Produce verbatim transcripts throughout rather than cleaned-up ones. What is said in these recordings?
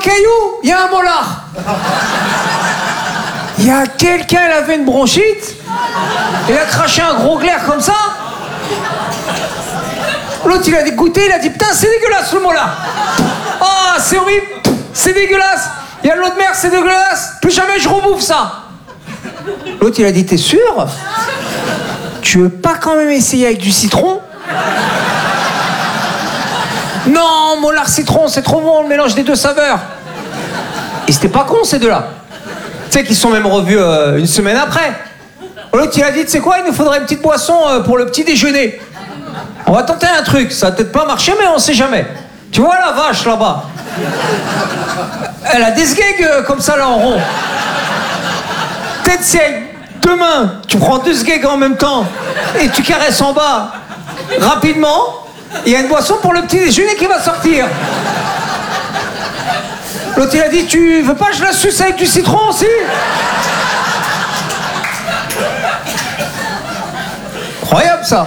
caillou, il y a un molar. Il y a quelqu'un, il avait une bronchite. Il a craché un gros glaire comme ça. L'autre, il a goûté, il a dit, putain, c'est dégueulasse le molar. Ah, oh, c'est horrible, c'est dégueulasse. Il y a de l'eau de mer, c'est dégueulasse. Plus jamais je rebouffe ça. L'autre, il a dit, t'es sûr? Tu veux pas quand même essayer avec du citron? Non, molar citron, c'est trop bon, le mélange des deux saveurs. Et c'était pas con, ces deux-là. Tu sais qu'ils se sont même revus euh, une semaine après. L'autre, il a dit, tu sais quoi, il nous faudrait une petite boisson euh, pour le petit déjeuner. On va tenter un truc, ça va peut-être pas marcher, mais on sait jamais. Tu vois la vache, là-bas? Elle a des sgegs euh, comme ça, là, en rond. Peut-être si avec deux mains, tu prends deux sgegs en même temps et tu caresses en bas rapidement, il y a une boisson pour le petit déjeuner qui va sortir. L'autre, il a dit, tu veux pas que je la suce avec du citron aussi? Incroyable, ça.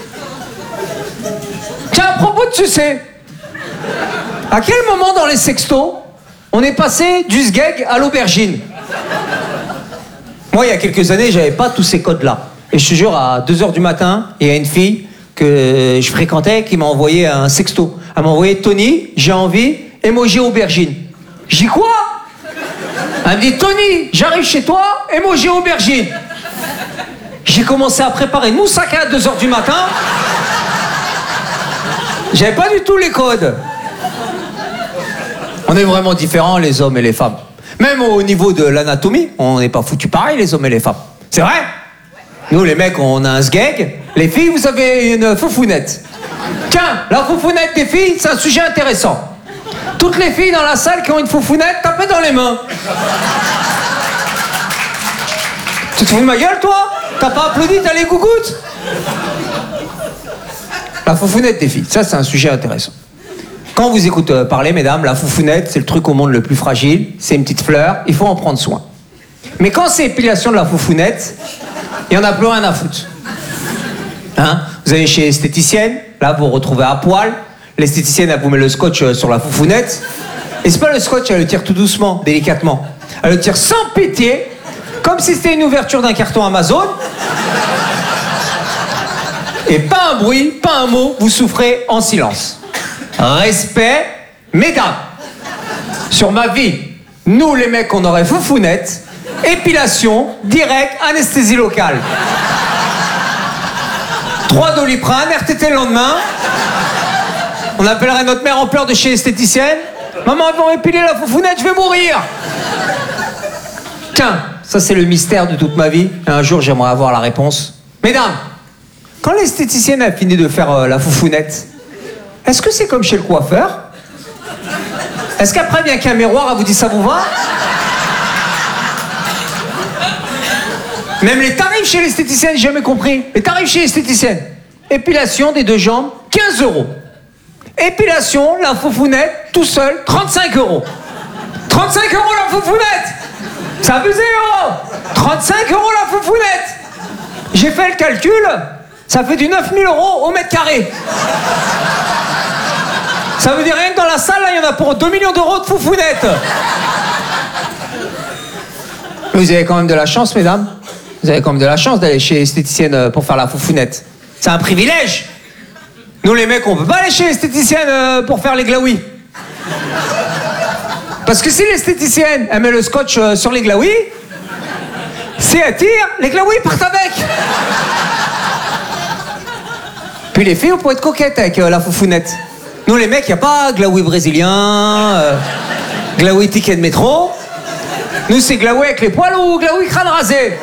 Tiens, à propos de sucer, à quel moment dans les sextos, on est passé du sgeg à l'aubergine? Moi, il y a quelques années, j'avais pas tous ces codes-là. Et je te jure, à deux heures du matin, il y a une fille que je fréquentais qui m'a envoyé un sexto. Elle m'a envoyé, Tony, j'ai envie, emoji aubergine. J'ai dit quoi? Elle me dit, Tony, j'arrive chez toi, emoji aubergine. J'ai commencé à préparer une moussaka à deux heures du matin. J'avais pas du tout les codes. On est vraiment différents, les hommes et les femmes. Même au niveau de l'anatomie, on n'est pas foutus pareil, les hommes et les femmes. C'est vrai? Nous, les mecs, on a un sgeg. Les filles, vous avez une foufounette. Tiens, la foufounette des filles, c'est un sujet intéressant. Toutes les filles dans la salle qui ont une foufounette, tapez dans les mains. Tu te fous de ma gueule, toi? T'as pas applaudi, t'as les gougouttes? La foufounette des filles, ça, c'est un sujet intéressant. Quand on vous écoute euh, parler, mesdames, la foufounette, c'est le truc au monde le plus fragile. C'est une petite fleur, il faut en prendre soin. Mais quand c'est épilation de la foufounette, il n'y en a plus rien à foutre. Hein? Vous allez chez l'esthéticienne, là, vous vous retrouvez à poil. L'esthéticienne, elle vous met le scotch euh, sur la foufounette. Et c'est pas le scotch, elle le tire tout doucement, délicatement. Elle le tire sans pitié, comme si c'était une ouverture d'un carton Amazon. Et pas un bruit, pas un mot, vous souffrez en silence. Respect, mesdames. Sur ma vie, nous les mecs, on aurait foufounette, épilation, direct, anesthésie locale. Trois Doliprane, R T T le lendemain. On appellerait notre mère en pleurs de chez l'esthéticienne. Maman, ils vont épiler la foufounette, je vais mourir. Tiens, ça c'est le mystère de toute ma vie. Un jour, j'aimerais avoir la réponse. Mesdames, quand l'esthéticienne a fini de faire euh, la foufounette, est-ce que c'est comme chez le coiffeur? Est-ce qu'après vient qu'un miroir, elle vous dit ça vous va? Même les tarifs chez l'esthéticienne, j'ai jamais compris. Les tarifs chez l'esthéticienne. Épilation des deux jambes, quinze euros. Épilation, la foufounette, tout seul, trente-cinq euros. trente-cinq euros la foufounette! C'est abusé, oh! trente-cinc euros la foufounette! J'ai fait le calcul, ça fait du neuf mille euros au mètre carré. Ça veut dire rien que dans la salle, là, il y en a pour deux millions d'euros de foufounettes. Vous avez quand même de la chance, mesdames. Vous avez quand même de la chance d'aller chez l'esthéticienne pour faire la foufounette. C'est un privilège. Nous, les mecs, on peut pas aller chez l'esthéticienne pour faire les glaouis. Parce que si l'esthéticienne, elle met le scotch sur les glaouis, si elle tire, les glaouis partent avec. Puis les filles, on pourrait être coquettes avec euh, la foufounette. Nous, les mecs, il n'y a pas glaoui brésilien, euh, glaoui ticket de métro. Nous, c'est glaoui avec les poils ou glaoui crâne rasé.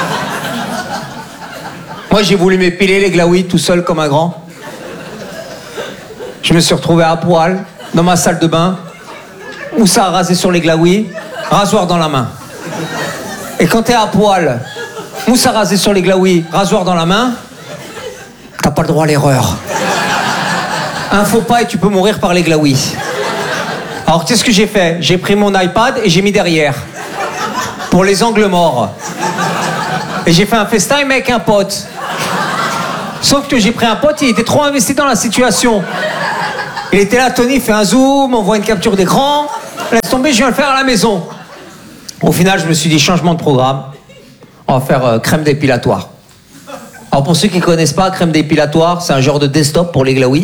Moi, j'ai voulu m'épiler les glaouis tout seul comme un grand. Je me suis retrouvé à poil dans ma salle de bain, où ça a rasé sur les glaouis, rasoir dans la main. Et quand t'es à poil, mousse à raser sur les glaouis, rasoir dans la main, t'as pas le droit à l'erreur. Un faux pas et tu peux mourir par les glaouis. Alors qu'est-ce que j'ai fait? J'ai pris mon iPad et j'ai mis derrière. Pour les angles morts. Et j'ai fait un FaceTime avec un pote. Sauf que j'ai pris un pote, il était trop investi dans la situation. Il était là, Tony fait un zoom, on voit une capture d'écran. Laisse tomber, je viens le faire à la maison. Au final, je me suis dit, changement de programme. On va faire euh, crème dépilatoire. Alors pour ceux qui ne connaissent pas, crème dépilatoire, c'est un genre de desktop pour les glaouis.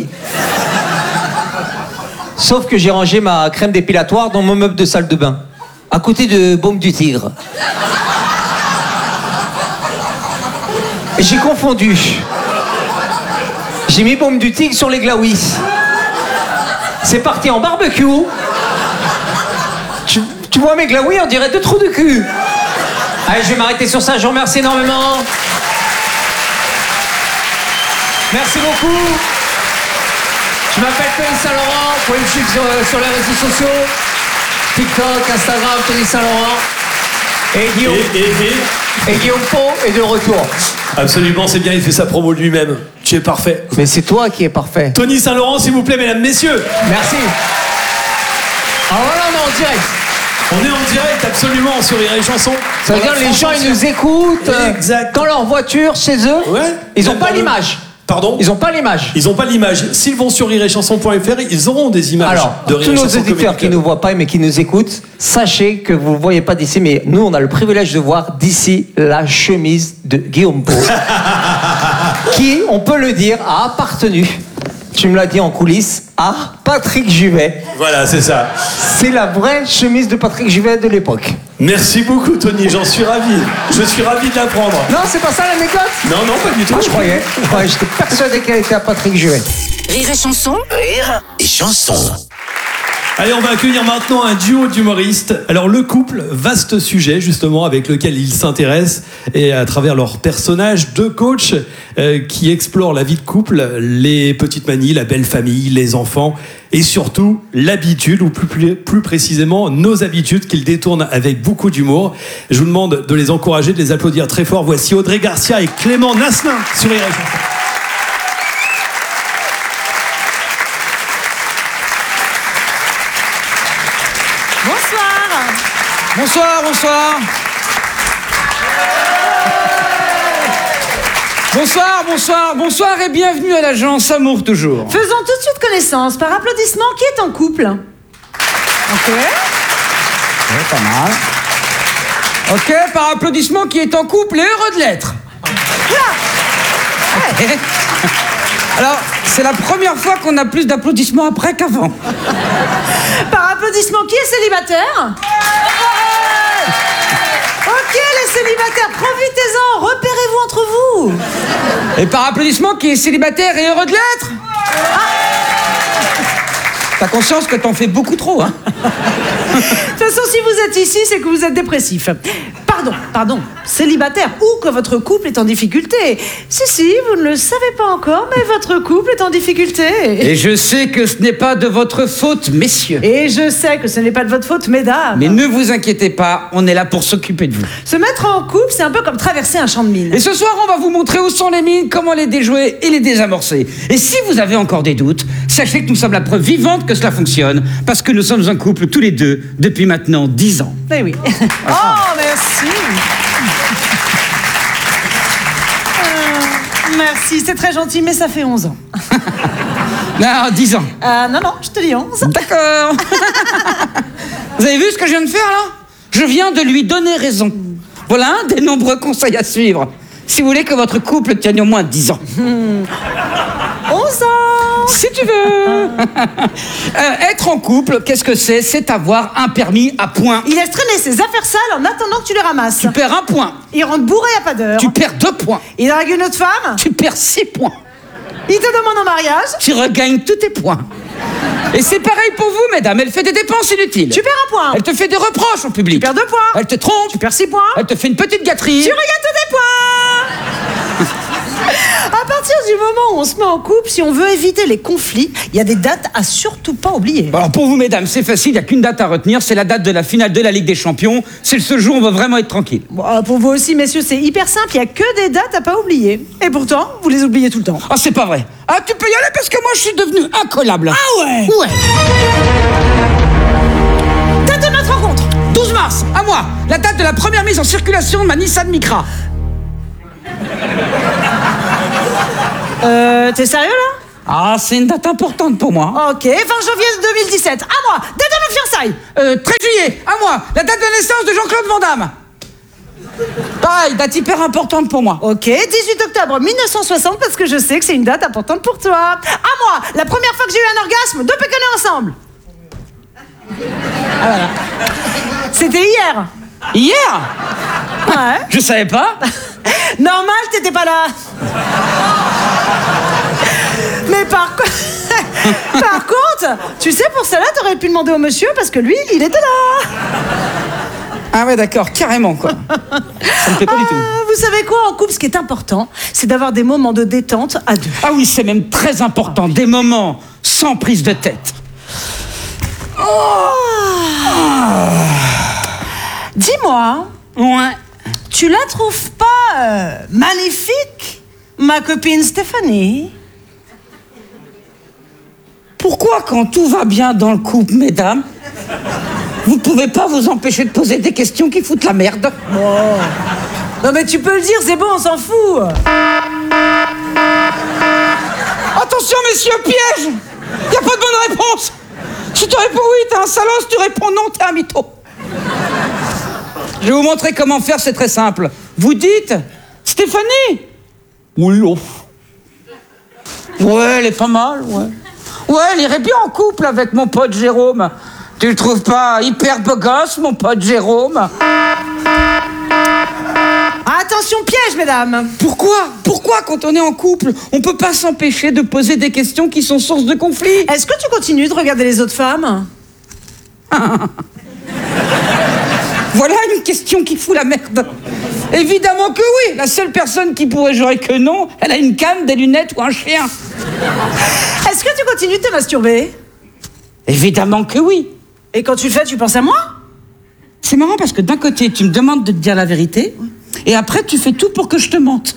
Sauf que j'ai rangé ma crème dépilatoire dans mon meuble de salle de bain, à côté de Baume du Tigre. Et j'ai confondu. J'ai mis Baume du Tigre sur les glaouis. C'est parti en barbecue. Tu, tu vois mes glaouis, on dirait deux trous de cul. Allez, je vais m'arrêter sur ça, je vous remercie énormément. Merci beaucoup. Je m'appelle Tony Saint-Laurent, vous pouvez me suivre sur, sur les réseaux sociaux. TikTok, Instagram, Tony Saint-Laurent. Et Guillaume. Et, et, et... et Guillaume Pau est de retour. Absolument, c'est bien, il fait sa promo de lui-même. Tu es parfait. Mais c'est toi qui es parfait. Tony Saint-Laurent, s'il vous plaît, mesdames, messieurs. Merci. Ah voilà, on est en direct. On est en direct, absolument, sur Rire et Chanson. Ça veut dire que les gens, ils nous écoutent exact. Dans leur voiture, chez eux. Ouais. Ils n'ont pas l'image. Pardon ? Ils n'ont pas l'image. Ils n'ont pas l'image. S'ils vont sur rire et chanson point f r, ils auront des images. Alors, de Rire tous et nos Chanson auditeurs qui ne nous voient pas mais qui nous écoutent, sachez que vous ne le voyez pas d'ici, mais nous, on a le privilège de voir d'ici la chemise de Guillaume Pau, qui, on peut le dire, a appartenu, tu me l'as dit en coulisses, à Patrick Juvet. Voilà, c'est ça. C'est la vraie chemise de Patrick Juvet de l'époque. Merci beaucoup, Tony, j'en suis ravi. Je suis ravi de l'apprendre. Non, c'est pas ça l'anecdote ? Non, non, pas du tout. Moi, je croyais. Je croyais, j'étais persuadé qu'elle était à Patrick Juvet. Rire et Chanson. Rire et Chanson. Allez, on va accueillir maintenant un duo d'humoristes. Alors, le couple, vaste sujet, justement, avec lequel ils s'intéressent. Et à travers leurs personnages, deux coachs euh, qui explorent la vie de couple, les petites manies, la belle famille, les enfants, et surtout, l'habitude, ou plus, plus précisément, nos habitudes qu'ils détournent avec beaucoup d'humour. Je vous demande de les encourager, de les applaudir très fort. Voici Audrey Garcia et Clément Nasselin sur Rire et Chanson. Bonsoir, bonsoir. Bonsoir, bonsoir, bonsoir et bienvenue à l'agence Amour Toujours. Faisons tout de suite connaissance par applaudissement. Qui est en couple ? Ok. Ouais, pas mal. Ok, par applaudissement, qui est en couple et heureux de l'être. Okay. Alors, c'est la première fois qu'on a plus d'applaudissements après qu'avant. Par applaudissement, qui est célibataire ? Ok, les célibataires, profitez-en, repérez-vous entre vous. Et par applaudissement, qui est célibataire et heureux de l'être ? Ah. T'as conscience que t'en fais beaucoup trop, hein ? De toute façon, si vous êtes ici, c'est que vous êtes dépressif. Pardon, pardon, célibataire ou que votre couple est en difficulté. Si, si, vous ne le savez pas encore, mais votre couple est en difficulté. Et je sais que ce n'est pas de votre faute, messieurs. Et je sais que ce n'est pas de votre faute, mesdames. Mais ne vous inquiétez pas, on est là pour s'occuper de vous. Se mettre en couple, c'est un peu comme traverser un champ de mines. Et ce soir, on va vous montrer où sont les mines, comment les déjouer et les désamorcer. Et si vous avez encore des doutes, sachez que nous sommes la preuve vivante que cela fonctionne, parce que nous sommes un couple tous les deux depuis maintenant dix ans. Eh oui. Oh, merci. Euh, merci, c'est très gentil, mais ça fait onze ans. Non, dix ans. Euh, non, non, je te dis onze. D'accord. Vous avez vu ce que je viens de faire, là ? Je viens de lui donner raison. Voilà un des nombreux conseils à suivre. Si vous voulez que votre couple tienne au moins dix ans. Hmm. onze ans. Si tu veux. euh, être en couple, qu'est-ce que c'est ? C'est avoir un permis à point. Il laisse traîner ses affaires sales en attendant que tu les ramasses. Tu perds un point. Il rentre bourré à pas d'heure. Tu perds deux points. Il drague une autre femme. Tu perds six points. Il te demande en mariage. Tu regagnes tous tes points. Et c'est pareil pour vous, mesdames. Elle fait des dépenses inutiles. Tu perds un point. Elle te fait des reproches en public. Tu perds deux points. Elle te trompe. Tu perds six points. Elle te fait une petite gâterie. Tu regagnes tous tes points. À partir du moment où on se met en couple, si on veut éviter les conflits, il y a des dates à surtout pas oublier. Alors pour vous, mesdames, c'est facile, il n'y a qu'une date à retenir, c'est la date de la finale de la Ligue des Champions. C'est le seul jour où on va vraiment être tranquille. Bon, pour vous aussi, messieurs, c'est hyper simple, il n'y a que des dates à pas oublier. Et pourtant, vous les oubliez tout le temps. Ah, c'est pas vrai. Ah, tu peux y aller parce que moi, je suis devenu incollable. Ah ouais? Ouais. Date de notre rencontre. douze mars, à moi, la date de la première mise en circulation de ma Nissan Micra. Euh, t'es sérieux là? Ah, c'est une date importante pour moi. Ok, vingt janvier deux mille dix-sept, à moi. Date de de fiançailles. Euh, treize juillet, à moi. La date de naissance de Jean-Claude Van Damme. Pareil, date hyper importante pour moi. Ok, dix-huit octobre mille neuf cent soixante, parce que je sais que c'est une date importante pour toi. À moi, la première fois que j'ai eu un orgasme, deux péconnés ensemble. Ah, voilà. C'était hier. Hier? Ouais. Je savais pas. Normal, t'étais pas là. Mais par contre... par contre, tu sais, pour cela, t'aurais pu demander au monsieur, parce que lui, il était là. Ah ouais, d'accord, carrément, quoi. Ça me plaît pas du tout. Ah, vous savez quoi, en couple, ce qui est important, c'est d'avoir des moments de détente à deux. Ah oui, c'est même très important, des moments sans prise de tête. Oh. Dis-moi, Ouais. tu la trouves pas euh, magnifique, ma copine Stéphanie? Pourquoi, quand tout va bien dans le couple, mesdames, vous pouvez pas vous empêcher de poser des questions qui foutent la merde? Non mais tu peux le dire, c'est bon, on s'en fout. Attention, messieurs, piège! Y a pas de bonne réponse! Si tu réponds oui, t'es un salaud, si tu réponds non, t'es un mytho. Je vais vous montrer comment faire, c'est très simple. Vous dites, Stéphanie? Oui, oh. Ouais, elle est pas mal, ouais. Ouais, elle irait bien en couple avec mon pote Jérôme. Tu le trouves pas hyper beau gosse, mon pote Jérôme? Attention, piège, mesdames. Pourquoi? Pourquoi, quand on est en couple, on peut pas s'empêcher de poser des questions qui sont source de conflit? Est-ce que tu continues de regarder les autres femmes? Voilà une question qui fout la merde. Évidemment que oui. La seule personne qui pourrait jurer que non, elle a une canne, des lunettes ou un chien. Est-ce que tu continues de te masturber? Évidemment que oui. Et quand tu le fais, tu penses à moi? C'est marrant parce que d'un côté, tu me demandes de te dire la vérité, et après, tu fais tout pour que je te mente.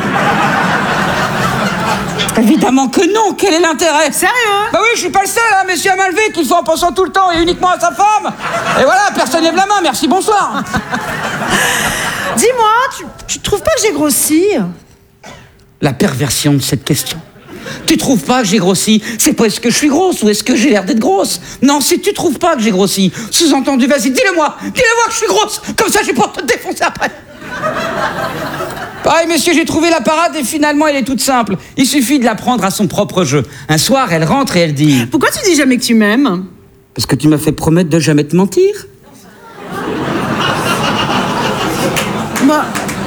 Évidemment que non. Quel est l'intérêt? Sérieux? Bah oui, je suis pas le seul, hein, monsieur Amalvé, qu'il faut en pensant tout le temps et uniquement à sa femme. Et voilà, personne lève la main, merci, bonsoir. Dis-moi, tu, tu trouves pas que j'ai grossi? La perversion de cette question. Tu trouves pas que j'ai grossi? C'est pas est-ce que je suis grosse ou est-ce que j'ai l'air d'être grosse? Non, si tu trouves pas que j'ai grossi, sous-entendu, vas-y, dis-le-moi, dis-le-moi que je suis grosse, comme ça j'ai pas te défoncer après. Pareil, monsieur, j'ai trouvé la parade et finalement elle est toute simple. Il suffit de la prendre à son propre jeu. Un soir, elle rentre et elle dit... Pourquoi tu dis jamais que tu m'aimes? Parce que tu m'as fait promettre de jamais te mentir. Bah...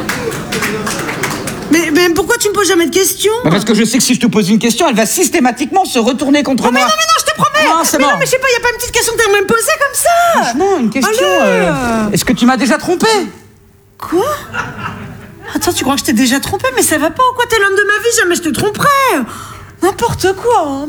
Mais, mais pourquoi tu me poses jamais de questions? Bah parce que je sais que si je te pose une question, elle va systématiquement se retourner contre Oh mais moi. non, mais non, je te promets. Non, c'est mais bon. non, mais je sais pas, y a pas une petite question que t'aimerais me poser comme ça? Franchement, une question... Allez. euh, Est-ce que tu m'as déjà trompé? Quoi? Attends, tu crois que je t'ai déjà trompé? Mais ça va pas ou quoi? T'es l'homme de ma vie, jamais je te tromperai. N'importe quoi, hein.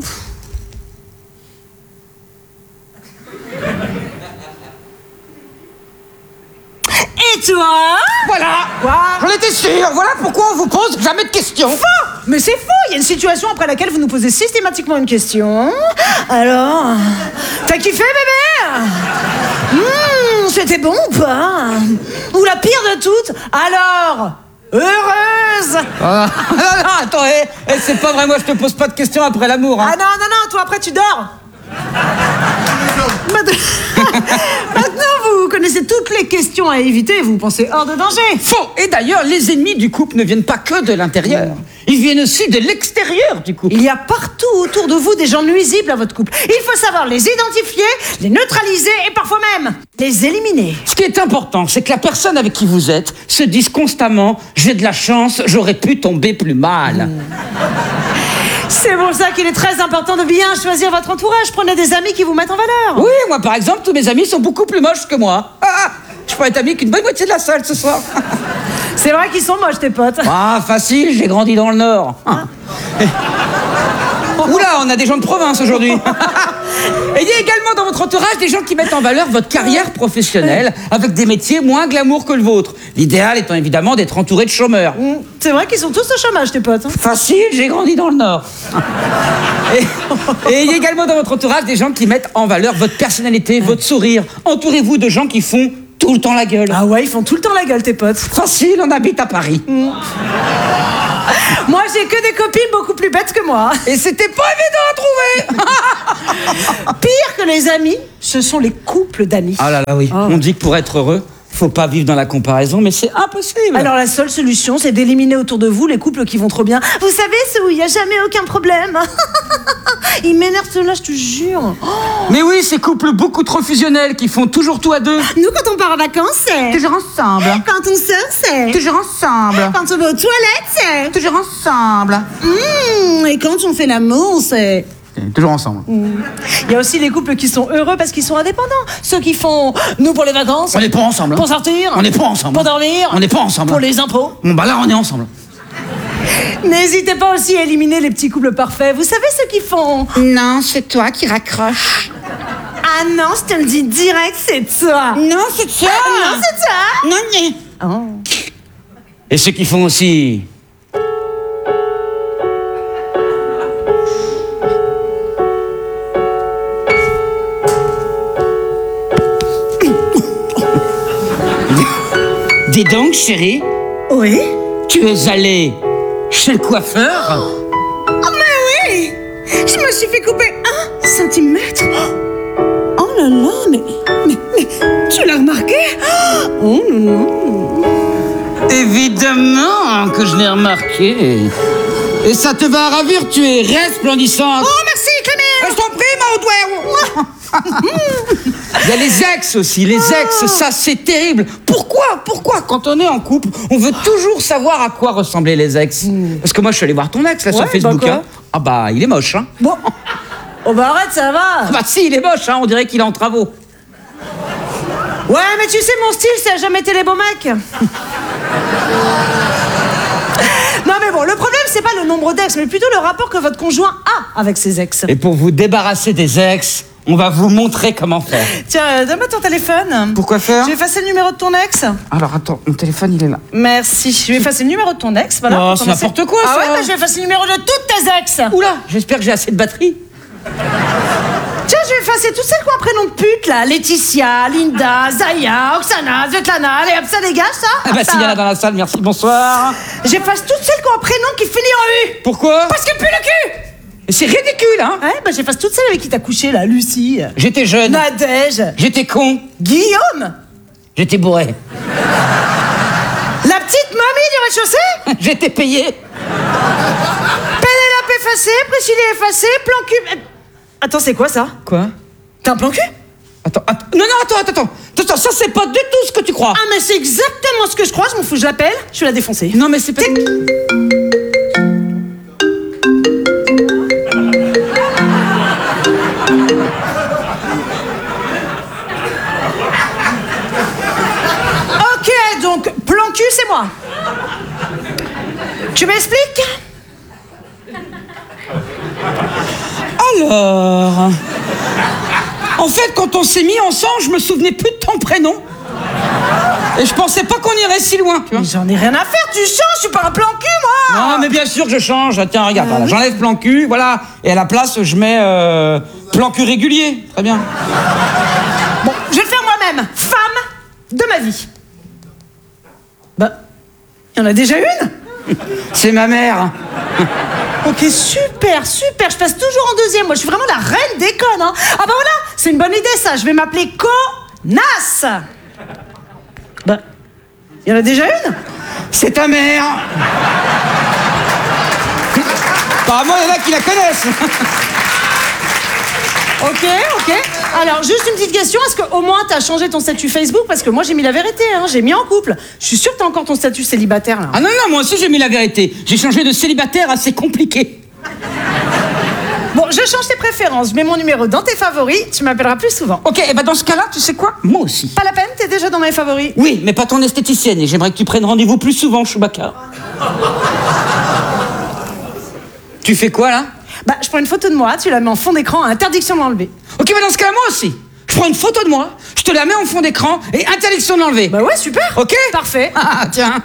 Et toi? Voilà. Quoi? J'en étais sûr. Voilà pourquoi on vous pose jamais de questions. Faux! Mais c'est faux! Il y a une situation après laquelle vous nous posez systématiquement une question. Alors, t'as kiffé, bébé? Mmh, c'était bon ou pas? Ou la pire de toutes? Alors, heureuse? Ah, non, non, attends, eh, eh, c'est pas vrai, moi je te pose pas de questions après l'amour. Hein. Ah non, non, non, toi après tu dors. Maintenant, Maintenant, vous connaissez toutes les questions à éviter, vous pensez hors de danger. Faux. Et d'ailleurs, les ennemis du couple ne viennent pas que de l'intérieur. Ils viennent aussi de l'extérieur du couple. Il y a partout autour de vous des gens nuisibles à votre couple. Il faut savoir les identifier, les neutraliser et parfois même les éliminer. Ce qui est important, c'est que la personne avec qui vous êtes se dise constamment « J'ai de la chance, j'aurais pu tomber plus mal. Mmh. » C'est pour ça qu'il est très important de bien choisir votre entourage. Prenez des amis qui vous mettent en valeur. Oui, moi par exemple, tous mes amis sont beaucoup plus moches que moi. Ah, je pourrais être ami qu'une bonne moitié de la salle ce soir. C'est vrai qu'ils sont moches, tes potes. Ah, facile, j'ai grandi dans le Nord. Ah. Oula, on a des gens de province aujourd'hui. Et il y a également dans votre entourage des gens qui mettent en valeur votre carrière professionnelle avec des métiers moins glamour que le vôtre. L'idéal étant évidemment d'être entouré de chômeurs. Mmh, c'est vrai qu'ils sont tous au chômage, tes potes. Facile, j'ai grandi dans le Nord. Et, et il y a également dans votre entourage des gens qui mettent en valeur votre personnalité, votre sourire. Entourez-vous de gens qui font tout le temps la gueule. Ah ouais, ils font tout le temps la gueule, tes potes. Facile, on habite à Paris. Mmh. Moi, j'ai que des copines beaucoup plus bêtes que moi. Et c'était pas évident à trouver. Pire que les amis, ce sont les couples d'amis. Ah là là, oui. Oh. On dit que pour être heureux, faut pas vivre dans la comparaison, mais c'est impossible. Alors la seule solution, c'est d'éliminer autour de vous les couples qui vont trop bien. Vous savez, ceux où il n'y a jamais aucun problème. Ils m'énervent ceux-là, je te jure. Mais oui, ces couples beaucoup trop fusionnels qui font toujours tout à deux. Nous, quand on part en vacances, c'est... Toujours ensemble. Quand on sort, c'est... Toujours ensemble. Quand on va aux toilettes, c'est... Toujours ensemble. Mmh, et quand on fait l'amour, c'est... Toujours ensemble. Il y a aussi les couples qui sont heureux parce qu'ils sont indépendants. Ceux qui font nous pour les vacances. On n'est pas ensemble. Pour sortir. On n'est pas ensemble. Pour dormir. On n'est pas ensemble. Pour les impôts. Bon bah là on est ensemble. N'hésitez pas aussi à éliminer les petits couples parfaits. Vous savez ceux qui font... Non, c'est toi qui raccroches. Ah non, je te le dis direct, c'est toi. Non, c'est toi. Ah non, c'est toi. Non, non. Oh. Et ceux qui font aussi... Dis donc, chérie, Oui. tu es allée chez le coiffeur? Oh mais oui. Je me suis fait couper un centimètre. Oh là là, mais... Mais, mais tu l'as remarqué? Oh non, non. Évidemment que je l'ai remarqué. Et ça te va ravir, tu es resplendissante. Oh merci Clément. Je t'en prie, ma haute. Il y a les ex aussi, les ex, ça c'est terrible. Pourquoi Pourquoi quand on est en couple, on veut toujours savoir à quoi ressemblaient les ex? Parce que moi je suis allé voir ton ex là Ouais, sur Facebook. bah quoi hein. Ah bah il est moche, hein. Bon. Oh bah arrête, ça va. Bah si, il est moche, hein. On dirait qu'il est en travaux. Ouais, mais tu sais, mon style, ça a jamais été les beaux mecs. Non mais bon, le problème, c'est pas le nombre d'ex, mais plutôt le rapport que votre conjoint a avec ses ex. Et pour vous débarrasser des ex, on va vous montrer comment faire. Tiens, euh, donne-moi ton téléphone. Pourquoi faire? Je vais effacer le numéro de ton ex. Alors attends, mon téléphone il est là. Merci. Je vais effacer le numéro de ton ex. Voilà, Non, pour c'est commencer. n'importe quoi, Ah ça. ouais, bah, je vais effacer le numéro de toutes tes ex. Oula, j'espère que j'ai assez de batterie. Tiens, je vais effacer toutes celles qui ont un prénom de pute, là. Laetitia, Linda, Zaya, Oksana, Svetlana. Allez, hop, ça dégage, ça. Ah bah Hop, s'il y en a ça. dans la salle, merci, bonsoir. J'efface toutes celles qui ont un prénom qui finit en U. Pourquoi? Parce que pue le cul. C'est ridicule, hein. Ouais, bah j'efface toutes celles avec qui t'as couché, là. Lucie, J'étais jeune, Nadège, j'étais con, Guillaume, j'étais bourré, la petite mamie du rez-de-chaussée, j'étais payé. Pénélope effacée, Priscille effacée, plan cul... Attends, c'est quoi ça? Quoi? T'as un plan cul? Attends, attends, non, non, attends, attends, attends, attends, ça c'est pas du tout ce que tu crois. Ah, mais c'est exactement ce que je crois, je m'en fous, je l'appelle, je vais la défoncer. Non, mais c'est pas... Ok, donc, plan cul, c'est moi. Tu m'expliques? Alors... En fait, quand on s'est mis ensemble, je me souvenais plus de ton prénom. Et je pensais pas qu'on irait si loin, tu vois. Mais j'en ai rien à faire, tu changes, je suis pas un plan cul, moi. Non, mais bien sûr que je change. Tiens, regarde, voilà, j'enlève plan cul, voilà. Et à la place, je mets euh, plan cul régulier. Très bien. Bon, je vais le faire moi-même. Femme de ma vie. Bah, il y en a déjà une? C'est ma mère. Ok, super, super. Je passe toujours en deuxième. Moi, je suis vraiment la reine des connes. Hein. Ah bah voilà, c'est une bonne idée, ça. Je vais m'appeler Connasse. Bah, il y en a déjà une? C'est ta mère. Apparemment, il y en a qui la connaissent. Ok, ok. Alors, juste une petite question. Est-ce qu'au moins, t'as changé ton statut Facebook? Parce que moi, j'ai mis la vérité. Hein. J'ai mis en couple. Je suis sûre que t'as encore ton statut célibataire, là. Ah non, non, moi aussi j'ai mis la vérité. J'ai changé de célibataire à c'est compliqué. Bon, je change tes préférences. Je mets mon numéro dans tes favoris. Tu m'appelleras plus souvent. Ok, et bah dans ce cas-là, tu sais quoi? Moi aussi. Pas la peine, t'es déjà dans mes favoris. Oui, mais pas ton esthéticienne. Et j'aimerais que tu prennes rendez-vous plus souvent, Chewbacca. Tu fais quoi, là? Bah, je prends une photo de moi, tu la mets en fond d'écran, interdiction de l'enlever. Ok, bah dans ce cas-là, moi aussi. Je prends une photo de moi, je te la mets en fond d'écran et interdiction de l'enlever. Bah ouais, super. Ok? Parfait. Ah, tiens.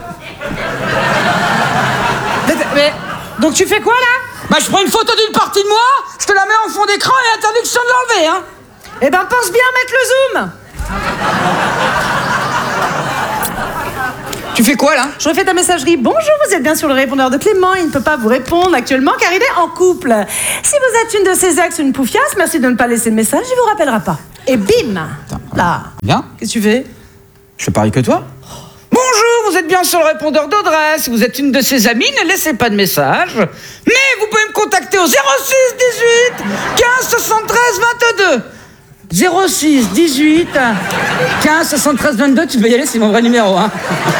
Mais, mais- donc tu fais quoi, là? Bah je prends une photo d'une partie de moi, je te la mets en fond d'écran et interdiction de l'enlever, hein. Eh ben, pense bien à mettre le zoom. Tu fais quoi là? Je refais ta messagerie. Bonjour, vous êtes bien sur le répondeur de Clément. Il ne peut pas vous répondre actuellement car il est en couple. Si vous êtes une de ses ex ou une poufiasse, merci de ne pas laisser de message, il vous rappellera pas. Et bim. Là. Bien. Qu'est-ce que tu fais? Je fais pareil que toi. Bonjour, vous êtes bien sur le répondeur d'Audrey. Si vous êtes une de ses amies, ne laissez pas de message. Mais vous pouvez me contacter au zéro six dix-huit quinze soixante-treize vingt-deux. zéro six dix-huit quinze soixante-treize vingt-deux, tu peux y aller, c'est mon vrai numéro. Hein.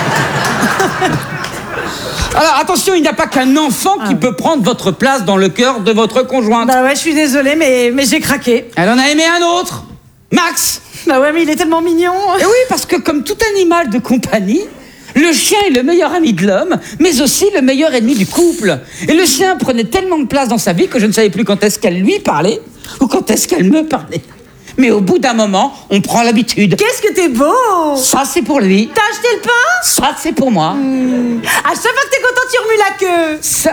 Alors attention, il n'y a pas qu'un enfant qui peut prendre votre place dans le cœur de votre conjointe. Bah ouais, je suis désolée, mais, mais j'ai craqué. Elle en a aimé un autre, Max. Bah ouais, mais il est tellement mignon. Et oui, parce que comme tout animal de compagnie, le chien est le meilleur ami de l'homme, mais aussi le meilleur ennemi du couple. Et le chien prenait tellement de place dans sa vie que je ne savais plus quand est-ce qu'elle lui parlait ou quand est-ce qu'elle me parlait. Mais au bout d'un moment, on prend l'habitude. Qu'est-ce que t'es beau! Ça, c'est pour lui. T'as acheté le pain? Ça, c'est pour moi. Mmh. À chaque fois que t'es content, tu remues la queue. Ça...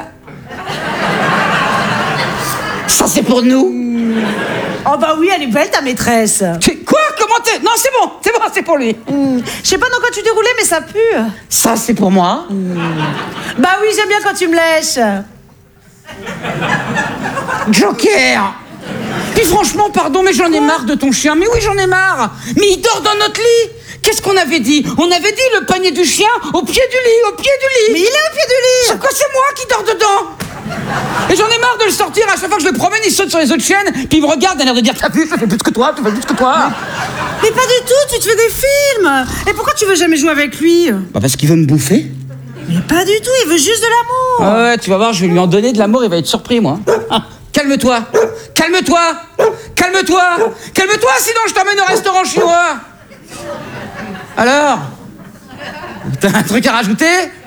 Ça, c'est pour nous. Mmh. Oh bah oui, elle est belle, ta maîtresse. Tu... Quoi? Comment t'es... Non, c'est bon, c'est bon, c'est pour lui. Mmh. Je sais pas dans quoi tu déroulais, mais ça pue. Ça, c'est pour moi. Mmh. Bah oui, j'aime bien quand tu me lèches. Joker! Puis franchement, pardon, mais j'en ai marre de ton chien. Mais oui, j'en ai marre. Mais il dort dans notre lit. Qu'est-ce qu'on avait dit? On avait dit le panier du chien au pied du lit, au pied du lit. Mais il est au pied du lit. C'est quoi, c'est moi qui dors dedans? Et j'en ai marre de le sortir. À chaque fois que je le promène, il saute sur les autres chiennes. Puis il me regarde, il a l'air de dire: t'as vu, je fais plus que toi, tu fais plus que toi. Mais pas du tout, tu te fais des films. Et pourquoi tu veux jamais jouer avec lui? Bah parce qu'il veut me bouffer. Mais pas du tout, il veut juste de l'amour. Ah ouais, tu vas voir, je vais lui en donner de l'amour, il va être surpris, moi. Ah, calme-toi, calme-toi, calme-toi, calme-toi, sinon je t'emmène au restaurant chinois. Alors, t'as un truc à rajouter?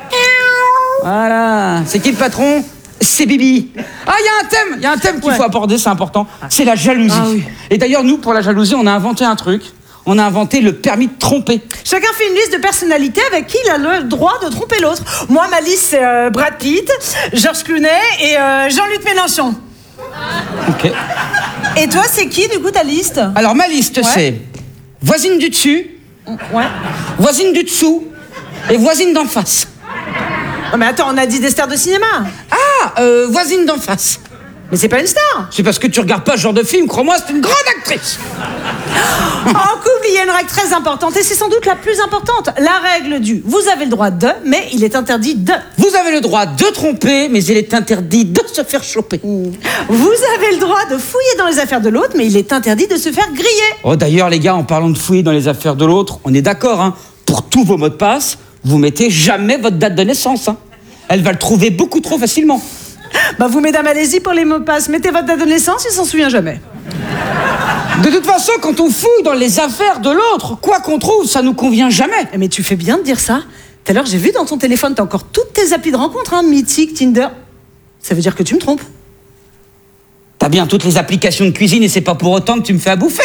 Voilà, c'est qui le patron? C'est Bibi. Ah, il y a un thème, il y a un thème qu'il Ouais. faut aborder, c'est important. C'est la jalousie. Ah oui. Et d'ailleurs, nous, pour la jalousie, on a inventé un truc. On a inventé le permis de tromper. Chacun fait une liste de personnalités avec qui il a le droit de tromper l'autre. Moi, ma liste, c'est euh, Brad Pitt, Georges Clooney et euh, Jean-Luc Mélenchon. Ok. Et toi, c'est qui, du coup, ta liste? Alors, ma liste, Ouais. c'est voisine du dessus, Ouais. voisine du dessous et voisine d'en face. Oh, mais attends, on a dit des stars de cinéma. Ah, euh, voisine d'en face. Mais c'est pas une star. C'est parce que tu regardes pas ce genre de film, crois-moi, c'est une grande actrice. En couple, il y a une règle très importante et c'est sans doute la plus importante. La règle du vous avez le droit de, mais il est interdit de. Vous avez le droit de tromper, mais il est interdit de se faire choper. Vous avez le droit de fouiller dans les affaires de l'autre, mais il est interdit de se faire griller. Oh, d'ailleurs, les gars, en parlant de fouiller dans les affaires de l'autre, on est d'accord, hein. Pour tous vos mots de passe, vous mettez jamais votre date de naissance, hein. Elle va le trouver beaucoup trop facilement. Bah vous, mesdames, allez-y pour les mots de passe. Mettez votre date de naissance, il s'en souvient jamais. De toute façon, quand on fouille dans les affaires de l'autre, quoi qu'on trouve, ça nous convient jamais. Mais tu fais bien de dire ça. Tout à l'heure, j'ai vu dans ton téléphone, t'as encore toutes tes applis de rencontre, hein, Mythique, Tinder. Ça veut dire que tu me trompes. T'as bien toutes les applications de cuisine et c'est pas pour autant que tu me fais à bouffer.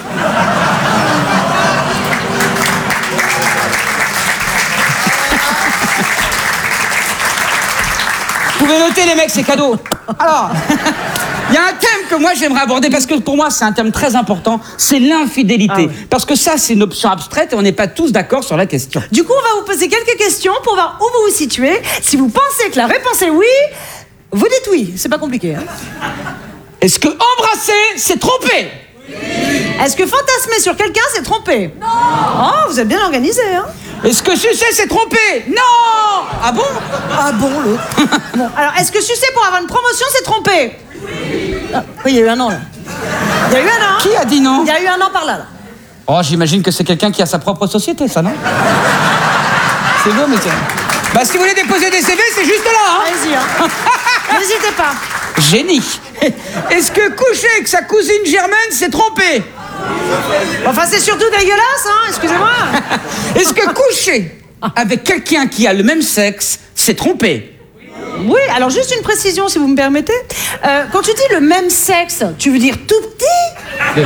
Vous pouvez noter, les mecs, c'est cadeau. Alors, il y a un thème que moi j'aimerais aborder parce que pour moi c'est un thème très important, c'est l'infidélité. Ah ouais. Parce que ça, c'est une option abstraite et on n'est pas tous d'accord sur la question. Du coup, on va vous poser quelques questions pour voir où vous vous situez. Si vous pensez que la réponse est oui, vous dites oui. C'est pas compliqué. Hein. Est-ce que embrasser, c'est tromper? Est-ce que fantasmer sur quelqu'un, c'est tromper? Non. Oh, vous êtes bien organisé, hein. Est-ce que sucer, c'est tromper? Non. Ah bon? Ah bon, l'autre. Bon, alors, est-ce que sucer pour avoir une promotion, c'est tromper? Ah, oui, il y a eu un an, là. Il y a eu un an. Qui a dit non? Il y a eu un an par là, là. Oh, j'imagine que c'est quelqu'un qui a sa propre société, ça, non? C'est beau, mais tiens. Bah, si vous voulez déposer des C V, c'est juste là, hein. Allez-y, hein. N'hésitez pas. Génie. Est-ce que coucher avec sa cousine germaine, c'est tromper? Enfin, c'est surtout dégueulasse, hein. Excusez-moi. Est-ce que coucher avec quelqu'un qui a le même sexe, c'est tromper? Oui, alors juste une précision, si vous me permettez. Euh, quand tu dis le même sexe, tu veux dire tout petit?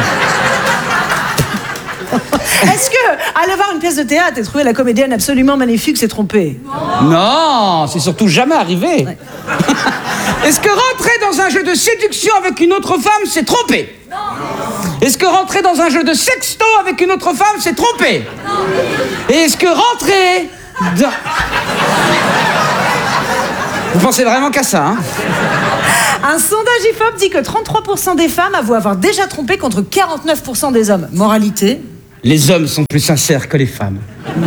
Est-ce que aller voir une pièce de théâtre et trouver la comédienne absolument magnifique, c'est tromper? Non, c'est surtout jamais arrivé. Ouais. Est-ce que rentrer dans un jeu de séduction avec une autre femme, c'est tromper? Non. Est-ce que rentrer dans un jeu de sexto avec une autre femme, c'est tromper? Non. Et est-ce que rentrer Bien. Vous pensez vraiment qu'à ça, hein? Un sondage I F O P dit que trente-trois pour cent des femmes avouent avoir déjà trompé contre quarante-neuf pour cent des hommes. Moralité? Les hommes sont plus sincères que les femmes.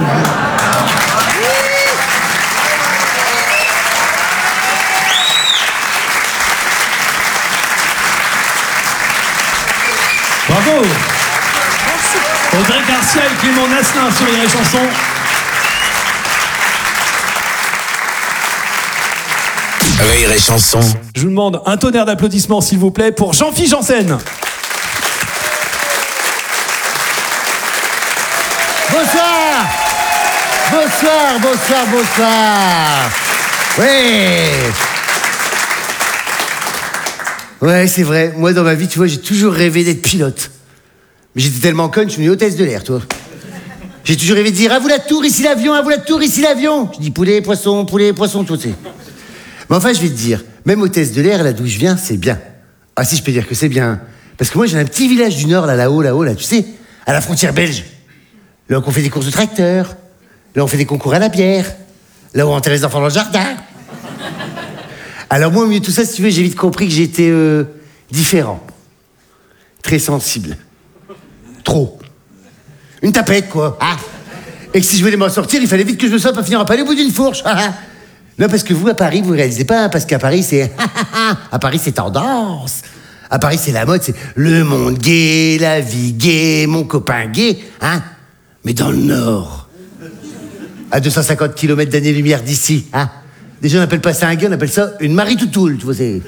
Bravo. Audrey Garcia et Clément Nasselin sur les chansons. Rire et chanson. Je vous demande un tonnerre d'applaudissements, s'il vous plaît, pour Jean-Philippe Janssen. Bonsoir. Bonsoir, bonsoir, bonsoir. Ouais. Ouais, c'est vrai. Moi, dans ma vie, tu vois, j'ai toujours rêvé d'être pilote. Mais j'étais tellement conne, je suis une hôtesse de l'air, toi. J'ai toujours rêvé de dire « À vous la tour, ici l'avion, à vous la tour, ici l'avion !» Je dis « Poulet, poisson, poulet, poisson, tout c'est. » Mais enfin, je vais te dire, même hôtesse de l'air, là d'où je viens, c'est bien. Ah si, je peux dire que c'est bien. Parce que moi, j'ai un petit village du Nord, là, là-haut, là-haut, là, tu sais, à la frontière belge. Là où on fait des courses de tracteurs. Là où on fait des concours à la bière. Là où on enterre les enfants dans le jardin. Alors moi, au milieu de tout ça, si tu veux, j'ai vite compris que j'étais euh, différent. Très sensible. Trop. Une tapette, quoi. Ah. Et que si je voulais m'en sortir, il fallait vite que je me sorte, pas finir à palais au bout d'une fourche. Ah. Non, parce que vous, à Paris, vous réalisez pas, hein, parce qu'à Paris, c'est... à Paris, c'est tendance. À Paris, c'est la mode, c'est le monde gay, la vie gay, mon copain gay, hein. Mais dans le Nord, à deux cent cinquante kilomètres d'année-lumière d'ici, hein. Déjà, on n'appelle pas ça un gay, on appelle ça une Marie-Toutoule, tu vois, c'est...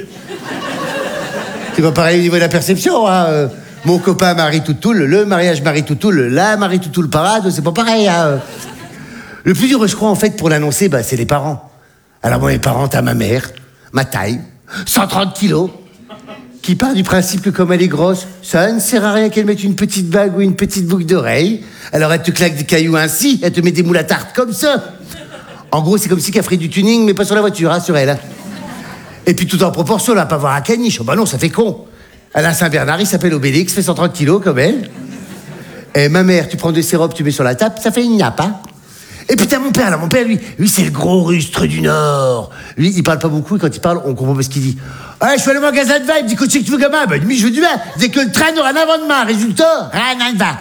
C'est pas pareil au niveau de la perception, hein. Euh, mon copain Marie-Toutoule, le mariage Marie-Toutoule, la Marie-Toutoule parade, c'est pas pareil, hein. Le plus dur, je crois, en fait, pour l'annoncer, bah, c'est les parents. Alors moi, mes parents, t'as ma mère, ma taille, cent trente kilos, qui part du principe que comme elle est grosse, ça ne sert à rien qu'elle mette une petite bague ou une petite boucle d'oreille. Alors elle te claque des cailloux ainsi, elle te met des moules à tarte comme ça. En gros, c'est comme si qu'elle ferait du tuning, mais pas sur la voiture, hein, sur elle. Hein. Et puis tout en proportion, là, pas voir un caniche. Oh bah non, ça fait con. Alain Saint-Bernard, il s'appelle Obélix, fait cent trente kilos comme elle. Et ma mère, tu prends de ses robes, tu mets sur la table, ça fait une nappe, hein. Et putain, mon père, là, mon père, lui, lui, c'est le gros rustre du Nord. Lui, il parle pas beaucoup, et quand il parle, on comprend pas ce qu'il dit. Ouais, je suis allé au magasin de vin, il me dit, qu'est-ce que tu veux, gamin? Ben, lui, je veux du vin. Dès que le train n'aura un avant-demain, résultat, rien de vin.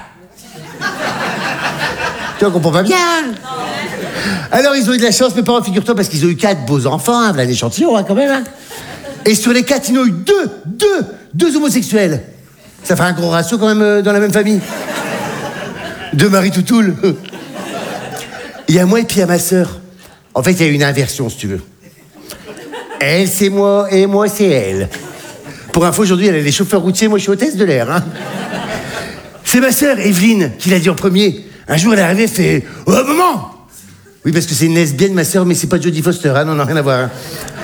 Tu vois, on comprend pas bien. Alors, ils ont eu de la chance, mes parents, figure-toi, parce qu'ils ont eu quatre beaux enfants, hein, voilà l'échantillon, hein, quand même, hein. Et sur les quatre, ils en ont eu deux, deux, deux homosexuels. Ça fait un gros ratio, quand même, euh, dans la même famille. Deux Marie-Toutoule. Il y a moi et puis il y a ma sœur. En fait, il y a une inversion, si tu veux. Elle, c'est moi, et moi, c'est elle. Pour info, aujourd'hui, elle est les chauffeurs routiers, moi, je suis hôtesse de l'air. Hein. C'est ma sœur, Evelyne, qui l'a dit en premier. Un jour, elle est arrivée, elle fait « Oh, maman !» Oui, parce que c'est une lesbienne, ma sœur, mais c'est pas Jodie Foster, hein, non, non, rien à voir. Hein.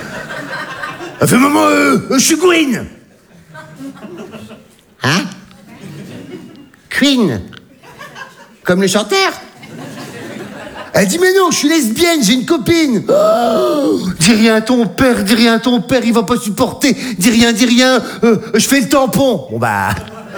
Elle fait « Maman, euh, euh, je suis Queen !» Hein? Queen? Comme le chanteur? Elle dit, mais non, je suis lesbienne, j'ai une copine. Oh, dis rien à ton père, dis rien à ton père, il va pas supporter. Dis rien, dis rien, euh, je fais le tampon. Bon bah...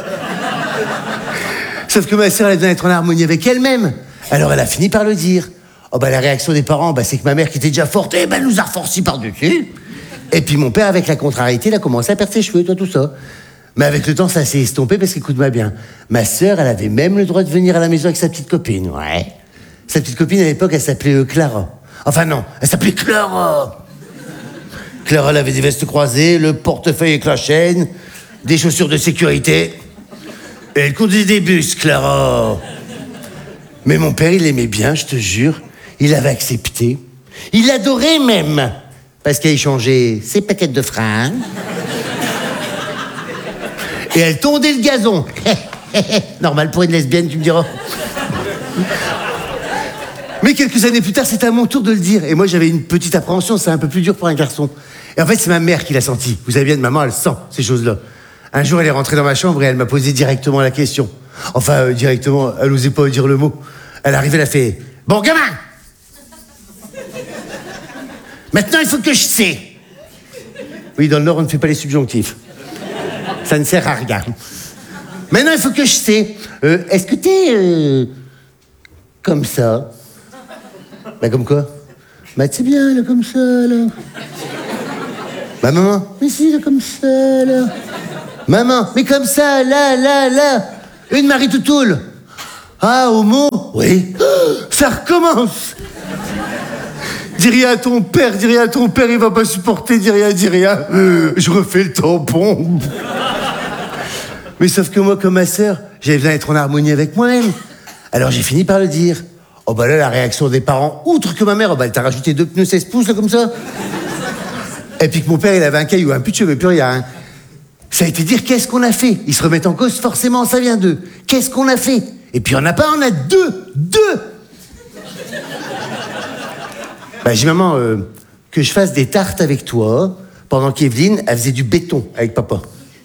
Sauf que ma sœur, elle devait être en harmonie avec elle-même. Alors elle a fini par le dire. Oh bah la réaction des parents, bah, c'est que ma mère qui était déjà forte, eh ben, nous a reforci par-dessus. Et puis mon père, avec la contrariété, il a commencé à perdre ses cheveux, toi, tout ça. Mais avec le temps, ça s'est estompé parce qu'écoute-moi bien. Ma sœur, elle avait même le droit de venir à la maison avec sa petite copine, ouais. Sa petite copine, à l'époque, elle s'appelait euh, Clara. Enfin non, elle s'appelait Clara. Clara, elle avait des vestes croisées, le portefeuille avec la chaîne, des chaussures de sécurité. Et elle conduisait des bus, Clara. Mais mon père, il l'aimait bien, je te jure. Il l'avait accepté. Il l'adorait même. Parce qu'elle échangeait ses paquettes de fringues. Et elle tondait le gazon. Normal pour une lesbienne, tu me diras. Mais quelques années plus tard, c'était à mon tour de le dire. Et moi, j'avais une petite appréhension, c'est un peu plus dur pour un garçon. Et en fait, c'est ma mère qui l'a senti. Vous savez bien, maman, elle sent ces choses-là. Un jour, elle est rentrée dans ma chambre et elle m'a posé directement la question. Enfin, euh, directement, elle n'osait pas dire le mot. Elle arrivait, elle a fait « Bon, gamin, maintenant, il faut que je sais. » Oui, dans le Nord, on ne fait pas les subjonctifs. Ça ne sert à rien. Maintenant, il faut que je sais. Euh, est-ce que t'es... Euh, comme ça? Bah comme quoi? Bah c'est bien, là, comme ça, là. Bah maman, mais si, là, comme ça, là. Maman, mais comme ça, là, là, là. Une Marie Toutoule. Ah, homo? Oui. Oh, ça recommence. Dis rien à ton père, dis rien à ton père, il va pas supporter, dis rien, dis rien. Euh, je refais le tampon. Mais sauf que moi, comme ma sœur, j'avais besoin d'être en harmonie avec moi-même. Alors j'ai fini par le dire. Oh bah là, la réaction des parents, outre que ma mère, oh bah elle t'a rajouté deux pneus seize pouces, là, comme ça. Et puis que mon père, il avait un caillou, un plus de cheveux, plus rien. Hein. Ça a été dire, qu'est-ce qu'on a fait? Ils se remettent en cause, forcément, ça vient d'eux. Qu'est-ce qu'on a fait? Et puis on n'a pas, on a deux, deux. Bah j'ai dit, maman, euh, que je fasse des tartes avec toi, pendant qu'Evelyne, elle faisait du béton avec papa.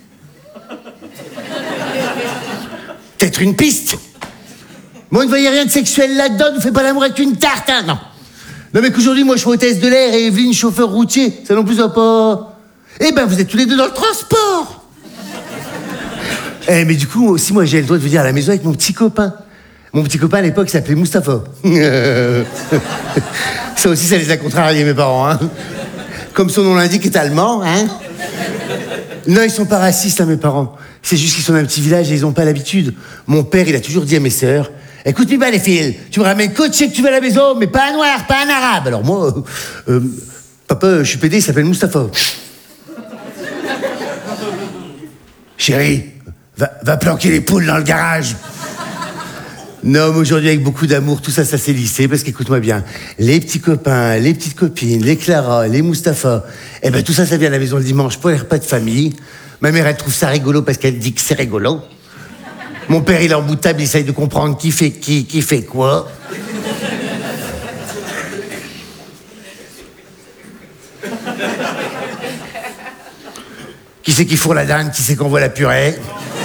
Peut-être une piste. Moi, ne voyez rien de sexuel là-dedans, ne fais pas l'amour avec une tarte, hein, non. Non, mais qu'aujourd'hui, moi, je suis hôtesse de l'air et Evelyne, chauffeur routier, ça non plus, ça va pas. Eh ben, vous êtes tous les deux dans le transport. Eh, mais du coup, aussi, moi, j'ai le droit de vous dire à la maison avec mon petit copain. Mon petit copain, à l'époque, s'appelait Mustapha. Ça aussi, ça les a contrariés, mes parents, hein. Comme son nom l'indique, est allemand, hein. Non, ils sont pas racistes, hein, mes parents. C'est juste qu'ils sont dans un petit village et ils ont pas l'habitude. Mon père, il a toujours dit à mes sœurs, écoute-moi bien, les filles, tu me ramènes coaché que tu vas à la maison, mais pas un noir, pas un arabe. Alors moi, euh, euh, papa, je suis pédé, il s'appelle Mustapha. Chérie, va, va planquer les poules dans le garage. Non, mais aujourd'hui, avec beaucoup d'amour, tout ça, ça s'est lissé, parce qu'écoute-moi bien, les petits copains, les petites copines, les Clara, les Mustapha, eh ben tout ça, ça vient à la maison le dimanche pour les repas de famille. Ma mère, elle trouve ça rigolo parce qu'elle dit que c'est rigolo. Mon père, il est en bout de table, il essaye de comprendre qui fait qui, qui fait quoi. Qui c'est qui fourre la dinde, qui c'est qu'on voit la purée.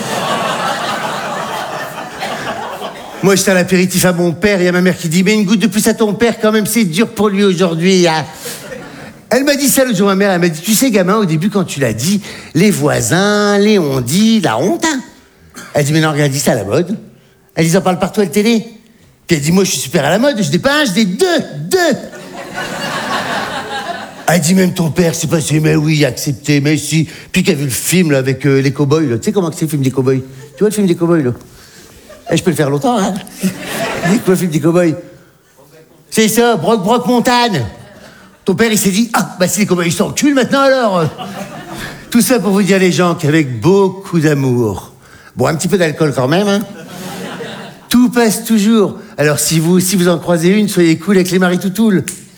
Moi, j'étais à l'apéritif à mon père, il y a ma mère qui dit « Mais une goutte de plus à ton père, quand même, c'est dur pour lui aujourd'hui. Hein. » Elle m'a dit ça l'autre jour, ma mère, elle m'a dit « Tu sais, gamin, au début, quand tu l'as dit, les voisins, les on-dit, la honte. Hein. » Elle dit « Mais non, regarde, dis ça à la mode. » Elle dit « Ils en parlent partout à la télé. » Puis elle dit « Moi, je suis super à la mode, je n'ai pas un, je n'ai deux, deux. » Elle dit « Même ton père, c'est passé, mais oui, accepté, mais si. » Puis qu'elle a vu le film là, avec euh, les cow-boys, là. Tu sais comment c'est le film des cow-boys? Tu vois le film des cow-boys, là? Eh, je peux le faire longtemps, hein. C'est quoi le film des cow-boys? C'est ça, Brock Brock Montagne. Ton père, il s'est dit, ah, bah si les cow-boys, ils s'enculent maintenant, alors. Tout ça pour vous dire, les gens, qu'avec beaucoup d'amour, bon, un petit peu d'alcool quand même, hein, tout passe toujours. Alors, si vous, si vous en croisez une, soyez cool avec les Marie Toutoule.